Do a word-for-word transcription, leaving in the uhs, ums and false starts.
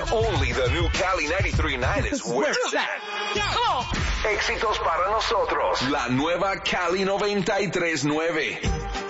Only the new Cali ninety-three point nine is where it's at. Éxitos para nosotros. La nueva Cali noventa y tres punto nueve.